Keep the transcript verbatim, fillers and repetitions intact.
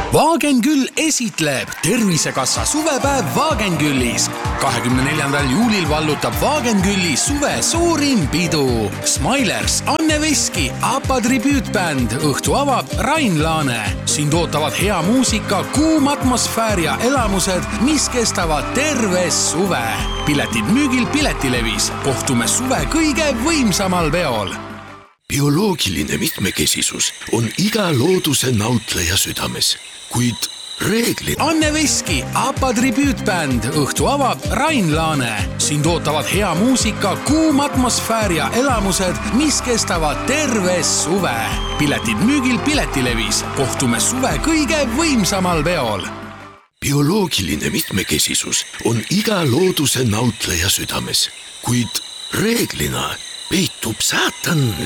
Vaagenküll esitleb Tervisekassa suvepäev Vaagenküllis. kahekümne neljandal juulil vallutab Vaagenkülli suve suurim pidu. Smilers, Anne Veski, APA tribüütbänd, õhtu avab Rain Laane. Sind ootavad hea muusika, kuum atmosfäär ja elamused, mis kestavad terve suve. Piletid müügil Piletilevis. Kohtume suve kõige võimsamal veol. Bioloogiline mitmekesisus on iga looduse nautleja südames, kuid reeglid... Anne Veski, APA tribüütbänd, õhtu avab Rain Laane. Sind ootavad hea muusika, kuum atmosfäär ja elamused, mis kestavad terve suve. Piletid müügil Piletilevis. Kohtume suve kõige võimsamal veol. Bioloogiline mitmekesisus on iga looduse nautleja südames, kuid reeglina peitub saatan